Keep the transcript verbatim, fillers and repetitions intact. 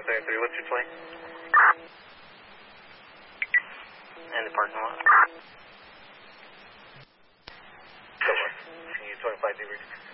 seventy-three, what's your plane? And the parking lot. Can you twenty-five degrees?